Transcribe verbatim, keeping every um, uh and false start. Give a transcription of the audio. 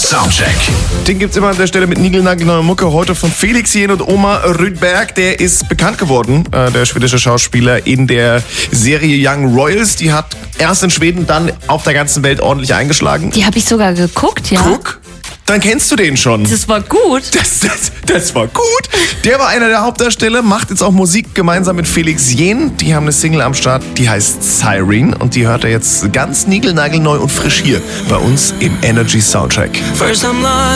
Soundcheck. Den gibt's immer an der Stelle mit niegelnagelneuer Mucke. Heute von Felix Jähn und Omar Rydberg. Der ist bekannt geworden, äh, der schwedische Schauspieler, in der Serie Young Royals. Die hat erst in Schweden, dann auf der ganzen Welt ordentlich eingeschlagen. Die habe ich sogar geguckt, ja. Guck, dann kennst du den schon. Das war gut. Das, das, das war gut. Der war einer der Hauptdarsteller, macht jetzt auch Musik gemeinsam mit Felix Jähn. Die haben eine Single am Start, die heißt Siren. Und die hört er jetzt ganz niegelnagelneu und frisch hier bei uns im Energy Soundcheck. First I'm lost.